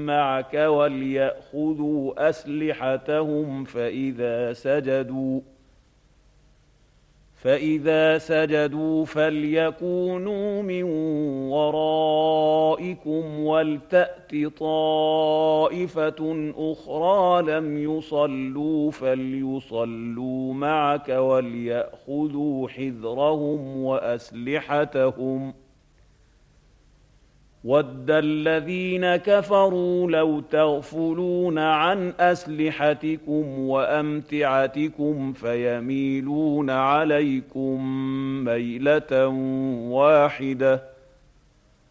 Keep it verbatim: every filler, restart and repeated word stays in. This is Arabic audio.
معك وليأخذوا أسلحتهم فإذا سجدوا فإذا سجدوا فليكونوا من ورائكم ولتأت طائفة أخرى لم يصلوا فليصلوا معك وليأخذوا حذرهم وأسلحتهم وَدَّ الَّذِينَ كَفَرُوا لَوْ تَغْفُلُونَ عَنْ أَسْلِحَتِكُمْ وَأَمْتِعَتِكُمْ فَيَمِيلُونَ عَلَيْكُم مَّيْلَةً وَاحِدَةً